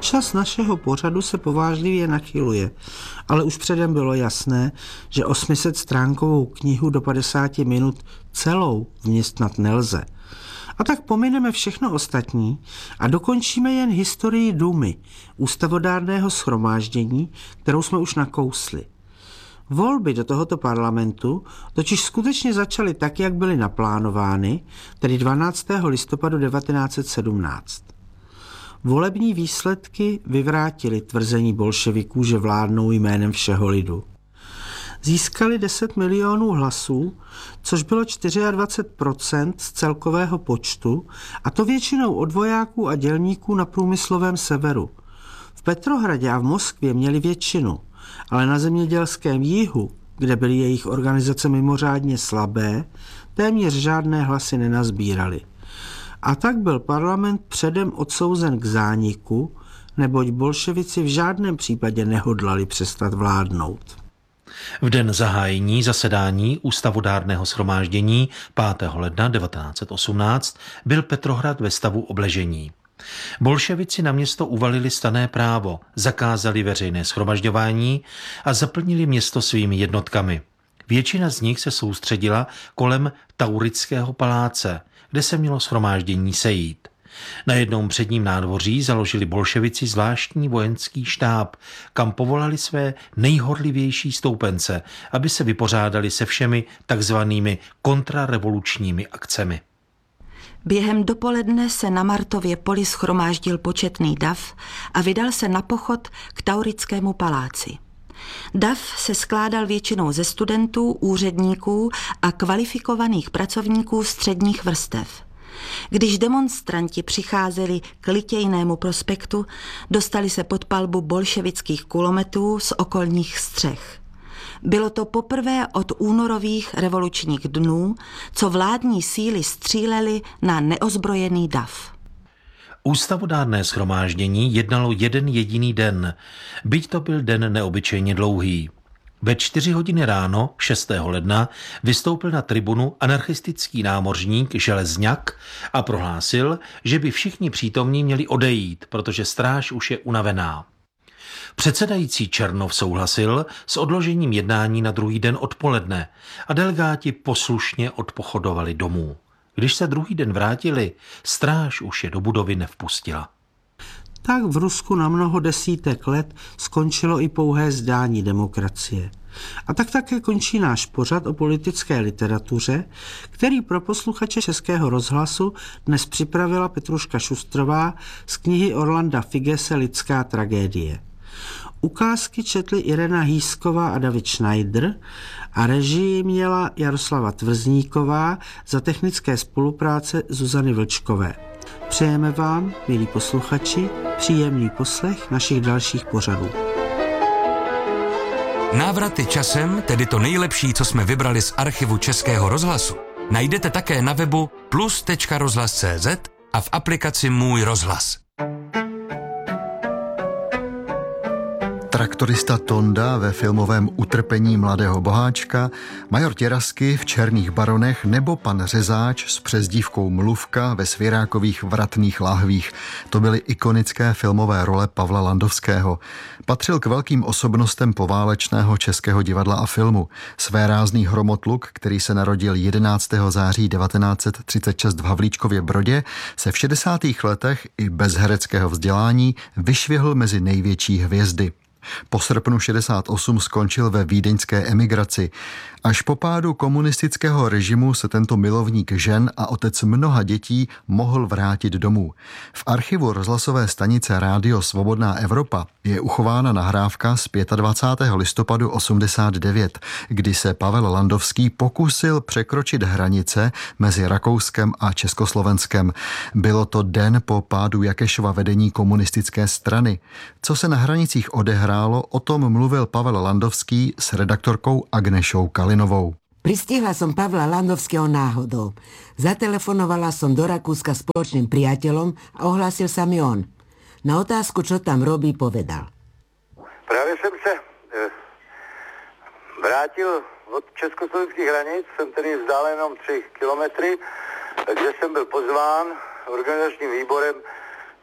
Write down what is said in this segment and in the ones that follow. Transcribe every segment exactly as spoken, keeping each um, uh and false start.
Čas našeho pořadu se povážlivě nachyluje, ale už předem bylo jasné, že osmisetstránkovou knihu do padesáti minut celou vměstnat nelze. A tak pomineme všechno ostatní a dokončíme jen historii Dumy, ústavodárného shromáždění, kterou jsme už nakousli. Volby do tohoto parlamentu totiž skutečně začaly tak, jak byly naplánovány, tedy dvanáctého listopadu devatenáct set sedmnáct. Volební výsledky vyvrátily tvrzení bolševiků, že vládnou jménem všeho lidu. Získali deset milionů hlasů, což bylo dvacet čtyři procent z celkového počtu, a to většinou od vojáků a dělníků na průmyslovém severu. V Petrohradě a v Moskvě měli většinu, ale na zemědělském jihu, kde byly jejich organizace mimořádně slabé, téměř žádné hlasy nenazbírali. A tak byl parlament předem odsouzen k zániku, neboť bolševici v žádném případě nehodlali přestat vládnout. V den zahájení zasedání ústavodárného shromáždění pátého ledna devatenáct set osmnáct byl Petrohrad ve stavu obležení. Bolševici na město uvalili stanné právo, zakázali veřejné shromažďování a zaplnili město svými jednotkami. Většina z nich se soustředila kolem Taurického paláce, kde se mělo shromáždění sejít. Na jednom předním nádvoří založili bolševici zvláštní vojenský štáb, kam povolali své nejhorlivější stoupence, aby se vypořádali se všemi takzvanými kontrarevolučními akcemi. Během dopoledne se na Martově poli shromáždil početný dav a vydal se na pochod k Taurickému paláci. Dav se skládal většinou ze studentů, úředníků a kvalifikovaných pracovníků středních vrstev. Když demonstranti přicházeli k Litějnému prospektu, dostali se pod palbu bolševických kulometů z okolních střech. Bylo to poprvé od únorových revolučních dnů, co vládní síly střílely na neozbrojený dav. Ústavodárné shromáždění jednalo jeden jediný den, byť to byl den neobyčejně dlouhý. Ve čtyři hodiny ráno, šestého ledna, vystoupil na tribunu anarchistický námořník Železňak a prohlásil, že by všichni přítomní měli odejít, protože stráž už je unavená. Předsedající Černov souhlasil s odložením jednání na druhý den odpoledne a delegáti poslušně odpochodovali domů. Když se druhý den vrátili, stráž už je do budovy nevpustila. Tak v Rusku na mnoho desítek let skončilo i pouhé zdání demokracie. A tak také končí náš pořad o politické literatuře, který pro posluchače Českého rozhlasu dnes připravila Petruška Šustrová z knihy Orlanda Figese Lidská tragédie. Ukázky četli Irena Hýsková a David Schneider a režii měla Jaroslava Tvrzníková za technické spolupráce Zuzany Vlčkové. Přejeme vám, milí posluchači, příjemný poslech našich dalších pořadů. Návraty časem, tedy to nejlepší, co jsme vybrali z archivu Českého rozhlasu, najdete také na webu plus tečka rozhlas tečka cé zet a v aplikaci Můj rozhlas. Traktorista Tonda ve filmovém Utrpení mladého boháčka, major Těrasky v Černých baronech nebo pan Řezáč s přezdívkou Mluvka ve Svěrákových vratných láhvích. To byly ikonické filmové role Pavla Landovského. Patřil k velkým osobnostem poválečného českého divadla a filmu. Svérázný hromotluk, který se narodil jedenáctého září devatenáct set třicet šest v Havlíčkově Brodě, se v šedesátých letech i bez hereckého vzdělání vyšvihl mezi největší hvězdy. Po srpnu šedesát osm skončil ve vídeňské emigraci. Až po pádu komunistického režimu se tento milovník žen a otec mnoha dětí mohl vrátit domů. V archivu rozhlasové stanice Rádio Svobodná Evropa je uchována nahrávka z dvacátého pátého listopadu osmdesát devět, kdy se Pavel Landovský pokusil překročit hranice mezi Rakouskem a Československem. Bylo to den po pádu Jakešova vedení komunistické strany. Co se na hranicích odehrálo, o tom mluvil Pavel Landovský s redaktorkou Agnešou Kalinovou. Pristihla som Pavla Landovského náhodou. Zatelefonovala som do Rakúska spoločným priateľom a ohlásil sa mi on. Na otázku, čo tam robí, povedal. Právě jsem se eh, vrátil od československých hranic, jsem tedy vzdálen jenom tři kilometry, kde jsem byl pozván organizačním výborem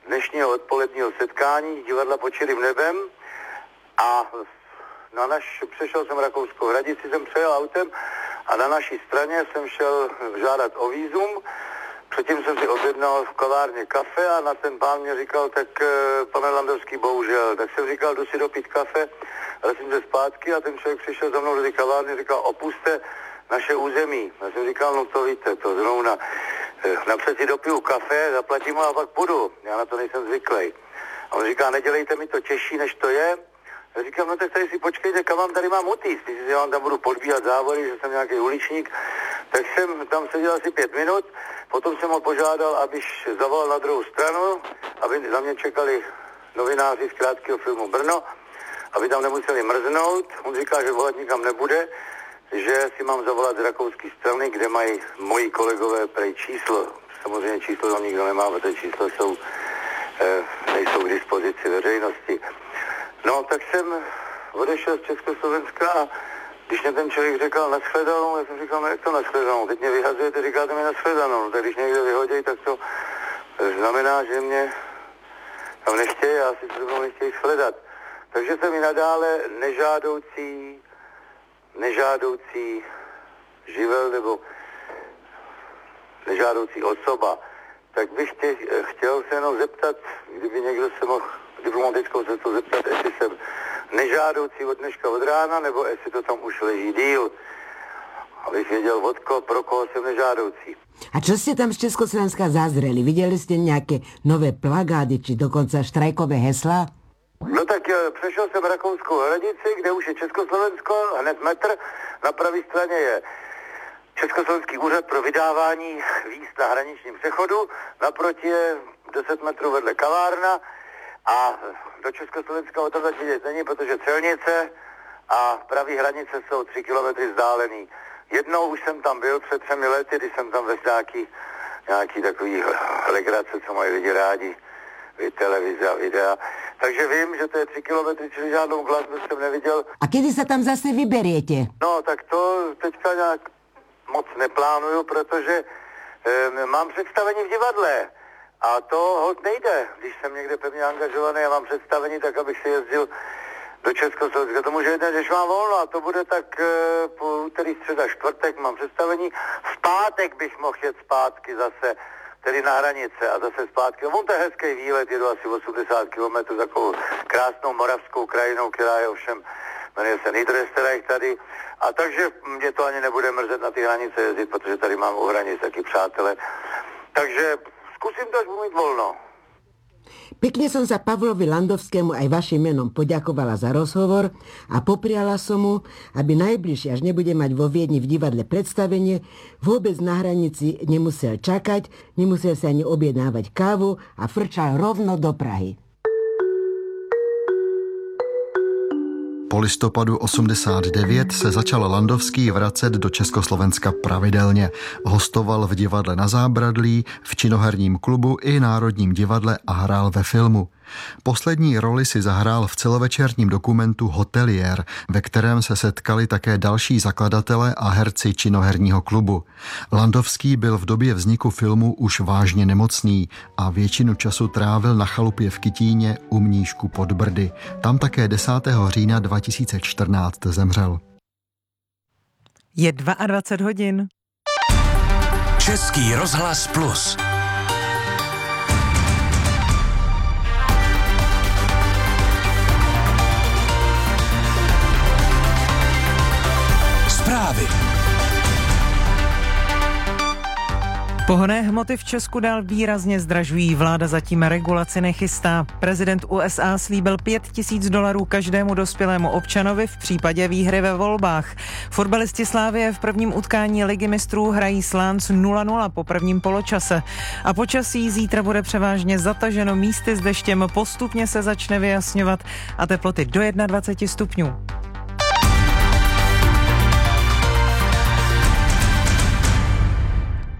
dnešního odpoledního setkání divadla Pod širým nebem a na naš, přešel jsem Rakouskou hranici, jsem přejel autem a na naší straně jsem šel žádat o vízum. Předtím jsem si objednal v kavárně kafe a na ten pán mě říkal, tak pane Landovský, bohužel. Tak jsem říkal, jdu si dopít kafe, ale jsem se zpátky a ten člověk přišel za mnou do té kavárny, říkal, opuste naše území. Já jsem říkal, no to víte, to zrovna napřed si dopiju kafe, zaplatím ho a pak půjdu. Já na to nejsem zvyklý. A on říká, nedělejte mi to těžší, než to je. Já říkám, no tak tady si počkejte, kam vám tady mám utíct. Když si já vám tam budu podbíhat závory, že jsem nějaký uličník, tak jsem tam seděl asi pět minut, potom jsem ho požádal, abych zavolal na druhou stranu, aby za mě čekali novináři z krátkého filmu Brno, aby tam nemuseli mrznout. On říká, že volat nikam nebude, že si mám zavolat z rakouské strany, kde mají moji kolegové prej číslo. Samozřejmě číslo tam nikdo nemá, protože číslo jsou, eh, nejsou k dispozici veřejnosti. No, tak jsem odešel z Československa a když mě ten člověk řekl nashledanou, já jsem říkal, no jak to nashledanou, teď mě vyhazujete, říkáte mi nashledanou, no, tak když někde vyhodí, tak to znamená, že mě tam nechtějí a asi se mnou nechtějí shledat. Takže jsem i nadále nežádoucí, nežádoucí živel nebo nežádoucí osoba. Tak bych tě, chtěl se jenom zeptat, kdyby někdo se mohl diplomatickou cestou zeptat, jestli jsem nežádoucí od dneška od rána, nebo jestli to tam už leží díl, abych věděl, od koho, pro koho jsem nežádoucí. A čo ste tam z Československa zazreli? Videli ste nejaké nové plagády, či dokonca štrajkové heslá? No tak přešel jsem Rakouskou hranici, kde už je Československo, hned metr, na pravé straně je Československý úřad pro vydávání víz na hraničním přechodu, naproti je deset metrů vedle kavárna a do Československa o to začít není, protože celnice a pravý hranice jsou tři kilometry vzdálený. Jednou už jsem tam byl před třemi lety, když jsem tam vezl nějaký, nějaký takový legrace, co mají lidi rádi, televize a videa. Takže vím, že to je tři kilometry, čili žádnou glasbu jsem neviděl. A kedy sa tam zase vyberiete? No, tak to teďka nějak moc neplánuju, protože e, mám představení v divadle. A to holt nejde, když jsem někde pevně angažovaný a mám představení, tak abych si jezdil do Československa. To může jít, když mám volno a to bude tak e, po úterý, středa, čtvrtek mám představení. V pátek bych mohl jet zpátky zase, tedy na hranice a zase zpátky. On to je hezký výlet, jedu asi osmdesát kilometrů takovou krásnou moravskou krajinou, která je ovšem, jmenuje se Niederösterreich tady. A takže mě to ani nebude mrzet na ty hranice jezdit, protože tady mám u hranic taky přátele. Takže skúsim to, až budu mít volno. Pekne som sa Pavlovi Landovskému aj vašim menom poďakovala za rozhovor a popriala som mu, aby najbližšie, až nebude mať vo Viedni v divadle predstavenie, vôbec na hranici nemusel čakať, nemusel sa ani objednávať kávu a frčal rovno do Prahy. Po listopadu osmdesát devět se začal Landovský vracet do Československa pravidelně. Hostoval v divadle Na Zábradlí, v činoherním klubu i Národním divadle a hrál ve filmu. Poslední roli si zahrál v celovečerním dokumentu Hotelier, ve kterém se setkali také další zakladatelé a herci činoherního klubu. Landovský byl v době vzniku filmu už vážně nemocný a většinu času trávil na chalupě v Kytíně u Mníšku pod Brdy. Tam také desátého října dva tisíce čtrnáct zemřel. Je dvacet dva hodin. Český rozhlas Plus. Zprávy. Pohonné hmoty v Česku dál výrazně zdražují, vláda zatím regulaci nechystá. Prezident U S A slíbil pět tisíc dolarů každému dospělému občanovi v případě výhry ve volbách. Fotbalisti Slávie v prvním utkání Ligy mistrů hrají s Lens nula nula po prvním poločase. A počasí zítra bude převážně zataženo místy s deštěm, postupně se začne vyjasňovat a teploty do dvacet jedna stupňů.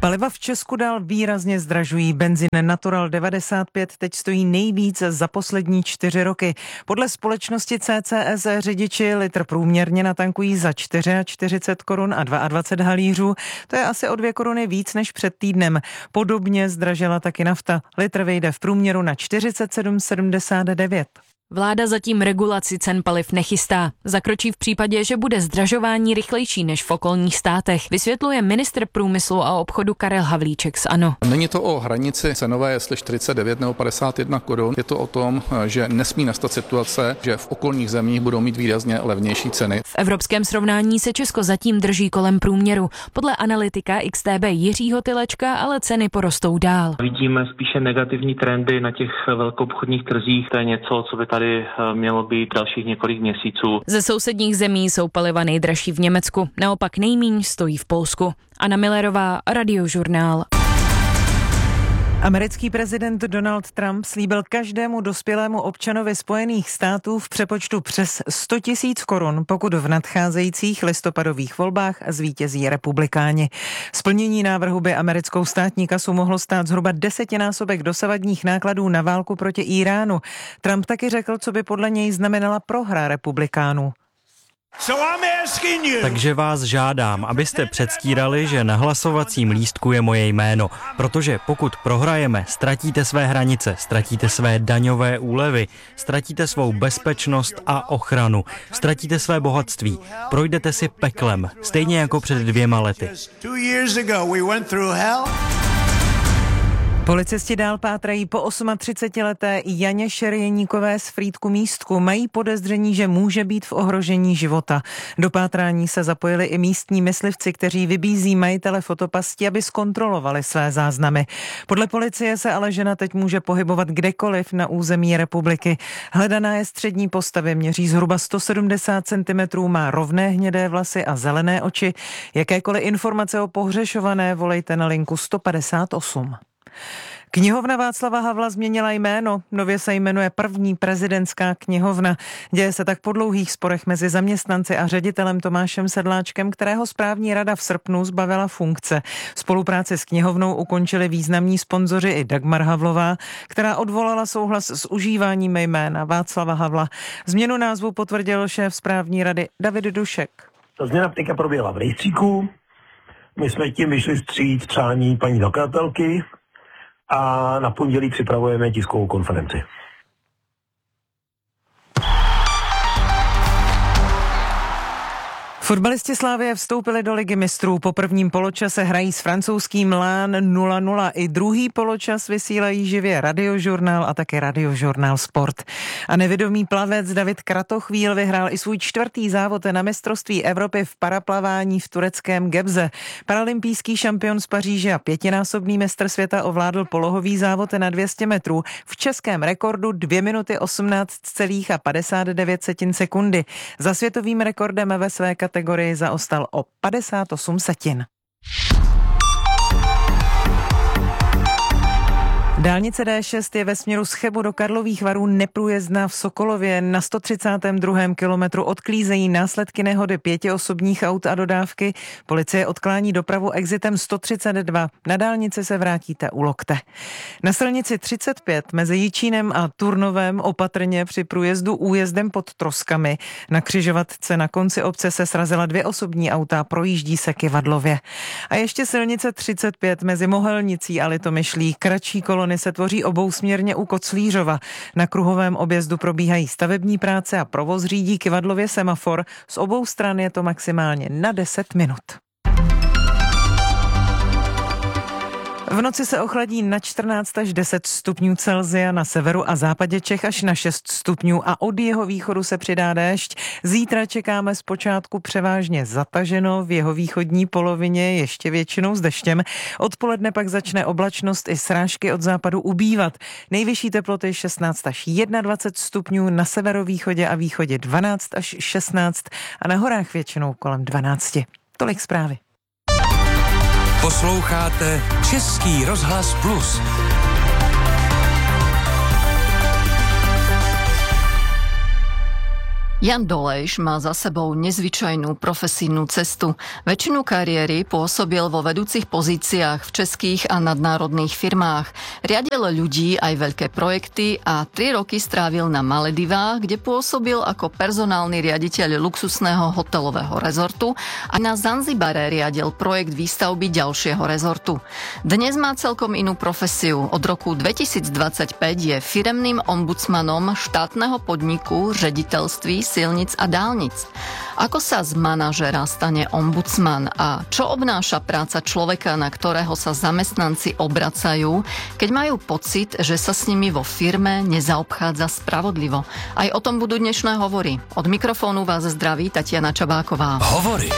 Paliva v Česku dál výrazně zdražují. Benzín Natural devadesát pět teď stojí nejvíc za poslední čtyři roky. Podle společnosti C C S řidiči litr průměrně natankují za čtyřicet čtyři korun a dvacet dva halířů. To je asi o dvě koruny víc než před týdnem. Podobně zdražila taky nafta. Litr vyjde v průměru na čtyřicet sedm sedmdesát devět. Vláda zatím regulaci cen paliv nechystá. Zakročí v případě, že bude zdražování rychlejší než v okolních státech, vysvětluje ministr průmyslu a obchodu Karel Havlíček z ANO. Není to o hranici cenové, jestli čtyřicet devět nebo padesát jedna korun. Je to o tom, že nesmí nastat situace, že v okolních zemích budou mít výrazně levnější ceny. V evropském srovnání se Česko zatím drží kolem průměru. Podle analytika X T B Jiřího Tylečka ale ceny porostou dál. Vidíme spíše negativní trendy na těch velkoobchodních trzích. To je něco, co by tady mělo být dalších několik měsíců. Ze sousedních zemí jsou paliva nejdražší v Německu, naopak nejmíň stojí v Polsku. Anna Millerová, Radiožurnál. Americký prezident Donald Trump slíbil každému dospělému občanovi Spojených států v přepočtu přes sto tisíc korun, pokud v nadcházejících listopadových volbách zvítězí republikáni. Splnění návrhu by americkou státní kasu mohlo stát zhruba desetinásobek dosavadních nákladů na válku proti Íránu. Trump taky řekl, co by podle něj znamenala prohra republikánů. Takže vás žádám, abyste předstírali, že na hlasovacím lístku je moje jméno, protože pokud prohrajeme, ztratíte své hranice, ztratíte své daňové úlevy, ztratíte svou bezpečnost a ochranu, ztratíte své bohatství, projdete si peklem, stejně jako před dvěma lety. Policisti dál pátrají po třicetiosmileté Janě Šerjeníkové z Frýdku Místku. Mají podezření, že může být v ohrožení života. Do pátrání se zapojili i místní myslivci, kteří vybízí majitele fotopasti, aby zkontrolovali své záznamy. Podle policie se ale žena teď může pohybovat kdekoliv na území republiky. Hledaná je střední postavy, měří zhruba sto sedmdesát centimetrů, má rovné hnědé vlasy a zelené oči. Jakékoliv informace o pohřešované volejte na linku sto padesát osm. Knihovna Václava Havla změnila jméno, nově se jmenuje První prezidentská knihovna. Děje se tak po dlouhých sporech mezi zaměstnanci a ředitelem Tomášem Sedláčkem, kterého správní rada v srpnu zbavila funkce. Spolupráci s knihovnou ukončili významní sponzoři i Dagmar Havlová, která odvolala souhlas s užíváním jména Václava Havla. Změnu názvu potvrdil šéf správní rady David Dušek. Ta změna teďka proběhla v rejstříku, my jsme tím vyšli vstříc přání paní zakladatelky a na pondělí připravujeme tiskovou konferenci. Fotbalisti Slavie vstoupili do Ligy mistrů. Po prvním poločase hrají s francouzským Lán nula nula. I druhý poločas vysílají živě Radiožurnál a také Radiožurnál Sport. A nevědomý plavec David Kratochvíl vyhrál i svůj čtvrtý závod na mistrovství Evropy v paraplavání v tureckém Gebze. Paralympijský šampion z Paříže a pětinásobný mistr světa ovládl polohový závod na dvě stě metrů v českém rekordu dvě minuty osmnáct celých padesát devět sekundy. Za světovým rekordem ve své kategorii zaostal o padesát osm setin. Dálnice D šest je ve směru z Chebu do Karlových Varů neprůjezdná v Sokolově. Na sto třicátém druhém kilometru odklízejí následky nehody pěti osobních aut a dodávky. Policie odklání dopravu exitem sto třicet dva. Na dálnici se vrátíte u Lokte. Na silnici třicet pět mezi Jičínem a Turnovem opatrně při průjezdu újezdem pod Troskami. Na křižovatce na konci obce se srazila dvě osobní auta, projíždí se Kyvadlově. A ještě silnice třicet pět mezi Mohelnicí a Litomyšlí. Kratší kolony se tvoří obousměrně u Koclířova. Na kruhovém objezdu probíhají stavební práce a provoz řídí Kyvadlově semafor. Z obou stran je to maximálně na deset minut. V noci se ochladí na čtrnáct až deset stupňů Celsia, na severu a západě Čech až na šest stupňů a od jeho východu se přidá déšť. Zítra čekáme zpočátku převážně zataženo, v jeho východní polovině ještě většinou s deštěm. Odpoledne pak začne oblačnost i srážky od západu ubývat. Nejvyšší teploty šestnáct až dvacet jedna stupňů, na severovýchodě a východě dvanáct až šestnáct a na horách většinou kolem dvanáct. Tolik zprávy. Posloucháte Český rozhlas Plus. Jan Dolejš má za sebou nezvyčajnú profesijnú cestu. Väčšinu kariéry pôsobil vo vedúcich pozíciách v českých a nadnárodných firmách. Riadil ľudí aj veľké projekty a tri roky strávil na Maledivách, kde pôsobil ako personálny riaditeľ luxusného hotelového rezortu a na Zanzibare riadil projekt výstavby ďalšieho rezortu. Dnes má celkom inú profesiu. Od roku dvetisícdvadsaťpäť je firemným ombudsmanom štátneho podniku Ředitelství silnic a dálnic. Ako sa z manažera stane ombudsman a čo obnáša práca človeka, na ktorého sa zamestnanci obracajú, keď majú pocit, že sa s nimi vo firme nezaobchádza spravodlivo? Aj o tom budú dnešné hovory. Od mikrofónu vás zdraví Tatiana Čabáková. Hovory.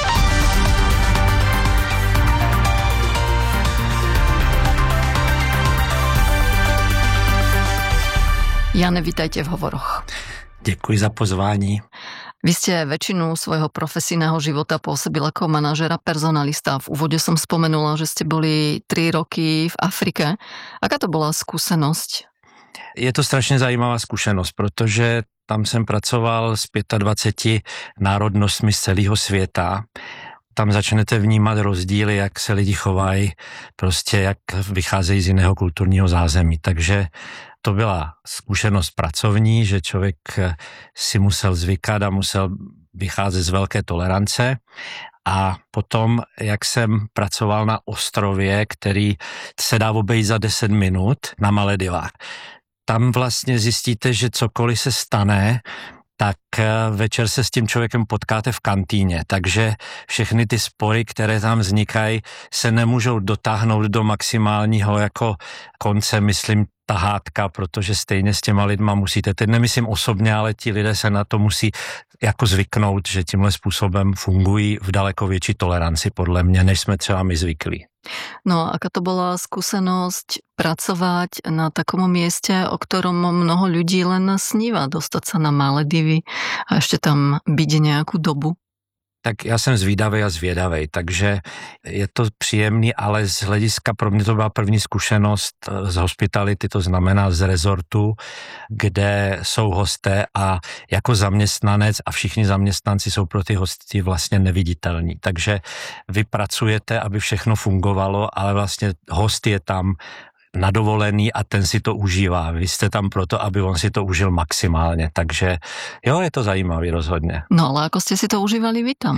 Jane, vítajte v hovoroch. Děkuji za pozvání. Vy ste väčšinu svojho profesijného života pôsobil ako manažer a personalista. V úvode som spomenula, že ste boli tri roky v Afrike. Aká to bola skúsenosť? Je to strašně zajímavá zkušenost, protože tam jsem pracoval s dvaceti pěti národnostmi z celého světa. Tam začnete vnímat rozdíly, jak se lidi chovají, prostě jak vycházejí z jiného kulturního zázemí. Takže to byla zkušenost pracovní, že člověk si musel zvykat a musel vycházet z velké tolerance. A potom, jak jsem pracoval na ostrově, který se dá obejít za deset minut na Maledivách, tam vlastně zjistíte, že cokoliv se stane, tak večer se s tím člověkem potkáte v kantýně, takže všechny ty spory, které tam vznikají, se nemůžou dotáhnout do maximálního jako konce, myslím, tahádka, protože stejně s těma lidma musíte, teď nemyslím osobně, ale ti lidé se na to musí jako zvyknout, že tímhle způsobem fungují v daleko větší toleranci podle mě, než jsme třeba my zvyklí. No a aká to bola skúsenosť pracovať na takom mieste, o ktorom mnoho ľudí len sníva, dostať sa na Maledivy a ešte tam byť nejakú dobu? Tak já jsem zvídavý a zvědavý, takže je to příjemný, ale z hlediska pro mě to byla první zkušenost z hospitality, to znamená z rezortu, kde jsou hosté a jako zaměstnanec a všichni zaměstnanci jsou pro ty hosty vlastně neviditelní. Takže vy pracujete, aby všechno fungovalo, ale vlastně host je tam nadovolený a ten si to užívá. Vy jste tam proto, aby on si to užil maximálně. Takže jo, je to zajímavý rozhodně. No ale ako ste si to užívali vy tam?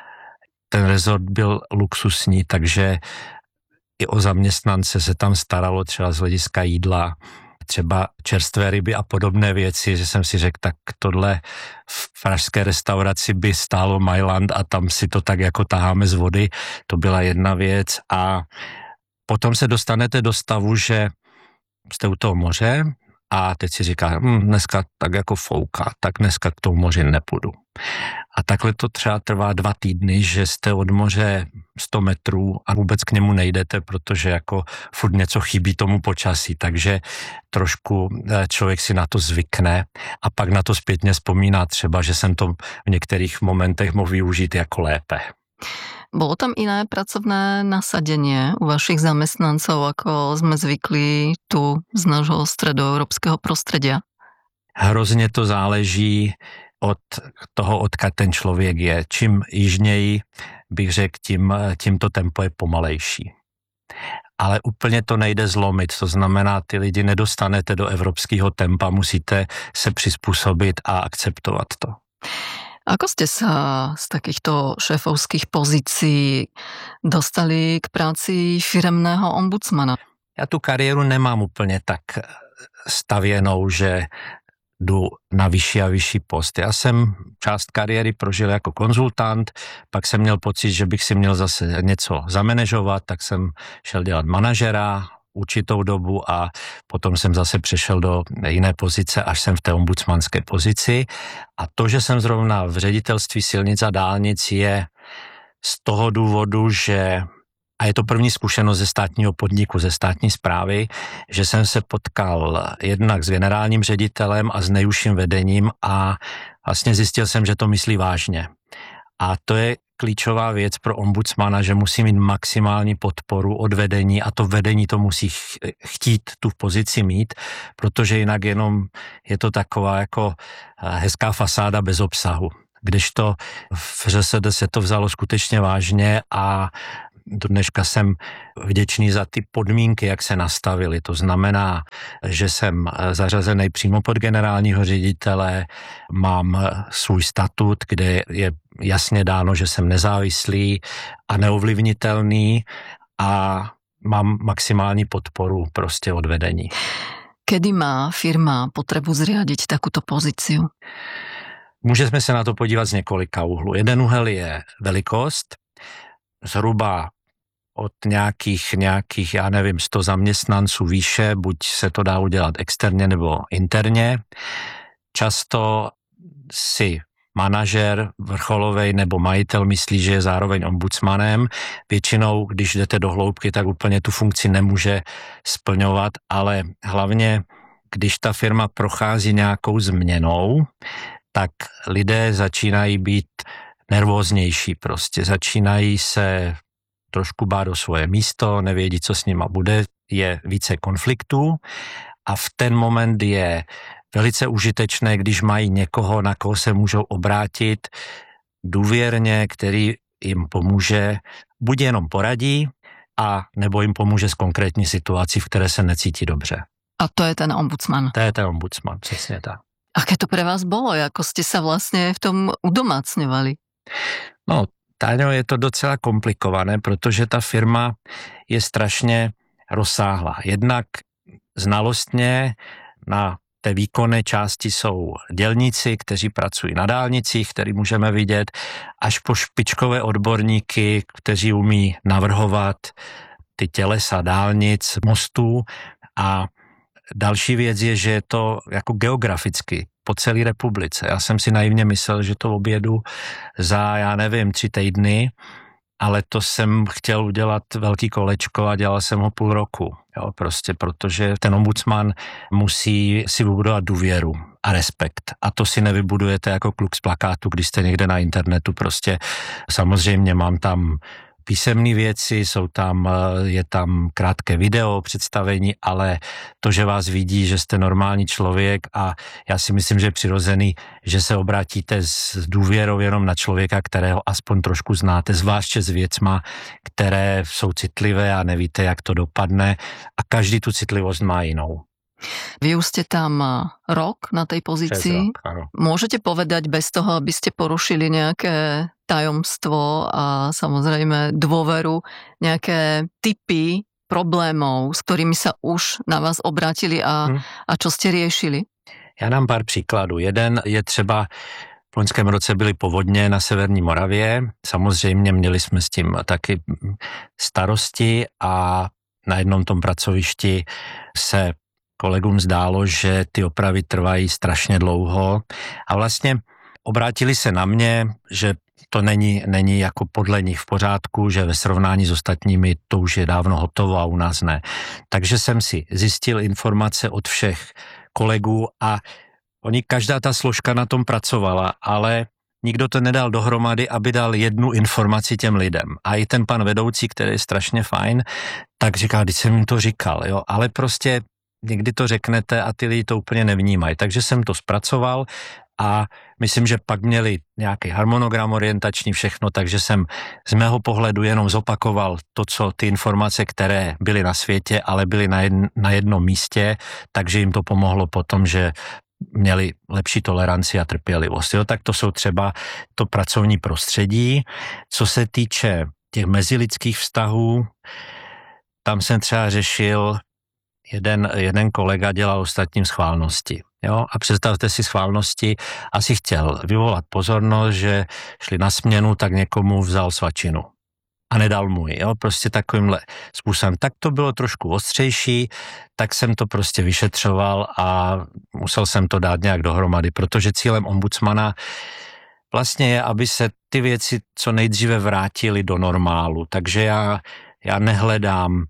Ten rezort byl luxusní, takže i o zaměstnance se tam staralo třeba z hlediska jídla, třeba čerstvé ryby a podobné věci, že jsem si řekl, tak tohle v pražské restauraci by stálo Mailand a tam si to tak jako taháme z vody. To byla jedna věc a potom se dostanete do stavu, že jste u toho moře a teď si říká, hm, dneska tak jako fouká, tak dneska k tomu moři nepůjdu. A takhle to třeba trvá dva týdny, že jste od moře sto metrů a vůbec k němu nejdete, protože jako furt něco chybí tomu počasí, takže trošku člověk si na to zvykne a pak na to zpětně vzpomíná třeba, že jsem to v některých momentech mohl využít jako lépe. Bolo tam iné pracovné nasadenie u vašich zamestnancov, ako sme zvykli tu z nášho stredoeurópskeho prostredia? Hrozně to záleží od toho, odkud ten člověk je. Čím jižněji, bych řekl, tím, tím to tempo je pomalejší. Ale úplně to nejde zlomit, to znamená, ty lidi nedostanete do evropského tempa, musíte se přizpůsobit a akceptovat to. Ako ste sa z takýchto šéfovských pozícií dostali k práci firemného ombudsmana? Já tu kariéru nemám úplně tak stavěnou, že jdu na vyšší a vyšší post. Já jsem část kariéry prožil jako konzultant, pak jsem měl pocit, že bych si měl zase něco zamanežovat, tak jsem šel dělat manažera určitou dobu a potom jsem zase přešel do jiné pozice, až jsem v té ombudsmanské pozici. A to, že jsem zrovna v ředitelství silnic a dálnic, je z toho důvodu, že a je to první zkušenost ze státního podniku, ze státní správy, že jsem se potkal jednak s generálním ředitelem a s nejužším vedením a vlastně zjistil jsem, že to myslí vážně. A to je klíčová věc pro ombudsmana, že musí mít maximální podporu od vedení a to vedení to musí chtít tu pozici mít, protože jinak jenom je to taková jako hezká fasáda bez obsahu. Kdežto v ŘSD se to vzalo skutečně vážně a do dneška jsem vděčný za ty podmínky, jak se nastavily. To znamená, že jsem zařazený přímo pod generálního ředitele, mám svůj statut, kde je jasně dáno, že jsem nezávislý a neovlivnitelný a mám maximální podporu prostě od vedení. Kedy má firma potřebu zriadiť takúto pozíciu? Můžeme se na to podívat z několika úhlů. Jeden úhel je velikost, zhruba od nějakých, nějakých, já nevím, sto zaměstnanců výše, buď se to dá udělat externě nebo interně. Často si manažer vrcholovej nebo majitel myslí, že je zároveň ombudsmanem. Většinou, když jdete do hloubky, tak úplně tu funkci nemůže splňovat, ale hlavně, když ta firma prochází nějakou změnou, tak lidé začínají být nervóznější, prostě začínají se trošku bát o svoje místo, nevědí, co s nima bude, je více konfliktů a v ten moment je velice užitečné, když mají někoho, na koho se můžou obrátit důvěrně, který jim pomůže, buď jenom poradí, a nebo jim pomůže s konkrétní situací, v které se necítí dobře. A to je ten ombudsman. To je ten ombudsman, přesně tak. Aké to pre vás bolo? Ako ste sa vlastne v tom udomácňovali? No, Táňo, je to docela komplikované, protože ta firma je strašně rozsáhlá. Jednak znalostně na té výkonné části jsou dělníci, kteří pracují na dálnicích, který můžeme vidět, až po špičkové odborníky, kteří umí navrhovat ty tělesa dálnic, mostů. A další věc je, že je to jako geograficky po celé republice. Já jsem si naivně myslel, že to objedu za, já nevím, tři týdny, ale to jsem chtěl udělat velký kolečko a dělal jsem ho půl roku. Jo, prostě protože ten ombudsman musí si vybudovat důvěru a respekt. A to si nevybudujete jako kluk z plakátu, když jste někde na internetu. Prostě samozřejmě mám tam písemné věci, jsou tam, je tam krátké video představení, ale to, že vás vidí, že jste normální člověk a já si myslím, že je přirozený, že se obrátíte s důvěrou jenom na člověka, kterého aspoň trošku znáte, zvláště s věcma, které jsou citlivé a nevíte, jak to dopadne a každý tu citlivost má jinou. Vy už ste tam rok na tej pozícii. Rok, Môžete povedať bez toho, aby ste porušili nejaké tajomstvo a samozrejme dôveru, nejaké typy problémov, s ktorými sa už na vás obrátili a, hmm. a čo ste riešili? Já dám pár příkladů. Jeden je třeba, v loňském roce byly povodně na severní Moravě. Samozřejmě měli jsme s tím taky starosti a na jednom tom pracovišti se kolegům zdálo, že ty opravy trvají strašně dlouho a vlastně obrátili se na mě, že to není, není jako podle nich v pořádku, že ve srovnání s ostatními to už je dávno hotovo a u nás ne. Takže jsem si zjistil informace od všech kolegů a oni, každá ta složka na tom pracovala, ale nikdo to nedal dohromady, aby dal jednu informaci těm lidem. A i ten pan vedoucí, který je strašně fajn, tak říká, když jsem jim to říkal, jo, ale prostě někdy to řeknete a ty lidi to úplně nevnímají. Takže jsem to zpracoval a myslím, že pak měli nějaký harmonogram orientační, všechno, takže jsem z mého pohledu jenom zopakoval to, co ty informace, které byly na světě, ale byly na, jedn, na jednom místě, takže jim to pomohlo potom, že měli lepší toleranci a trpělivost. Jo, tak to jsou třeba to pracovní prostředí. Co se týče těch mezilidských vztahů, tam jsem třeba řešil, jeden, jeden kolega dělal ostatním schválnosti. Jo? A představte si schválnosti, asi chtěl vyvolat pozornost, že šli na směnu, tak někomu vzal svačinu a nedal mu ji. Jo? Prostě takovýmhle způsobem. Tak to bylo trošku ostřejší, tak jsem to prostě vyšetřoval a musel jsem to dát nějak dohromady, protože cílem ombudsmana vlastně je, aby se ty věci co nejdříve vrátily do normálu. Takže já, já nehledám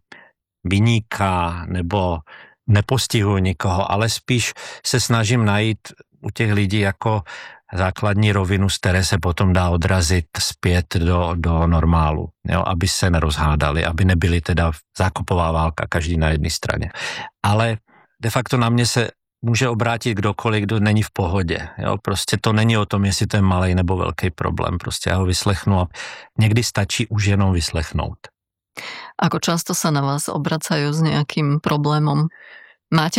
viníka nebo nepostihuji nikoho, ale spíš se snažím najít u těch lidí jako základní rovinu, z které se potom dá odrazit zpět do, do normálu, jo, aby se nerozhádali, aby nebyly teda zákopová válka, každý na jedné straně. Ale de facto na mě se může obrátit kdokoliv, kdo není v pohodě. Jo? Prostě to není o tom, jestli to je malej nebo velký problém. Prostě já ho vyslechnu a někdy stačí už jenom vyslechnout. Ako často sa na vás obracajú s nejakým problémom? Máte